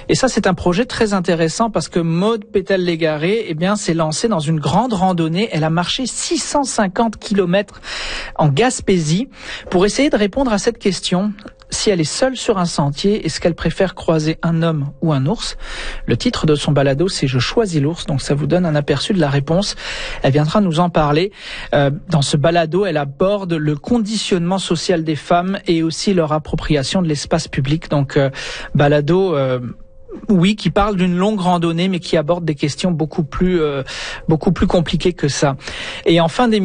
Et ça, c'est un projet très intéressant parce que Maude Pétel-Légaré, s'est lancée dans une grande randonnée. Elle a marché 650 kilomètres en Gaspésie pour essayer de répondre à cette question. Si elle est seule sur un sentier, est-ce qu'elle préfère croiser un homme ou un ours? Le titre de son balado, c'est « Je choisis l'ours », donc ça vous donne un aperçu de la réponse. Elle viendra nous en parler. Dans ce balado, elle aborde le conditionnement social des femmes et aussi leur appropriation de l'espace public. Donc, balado... Oui, qui parle d'une longue randonnée, mais qui aborde des questions beaucoup plus compliquées que ça. Et en fin d'émission,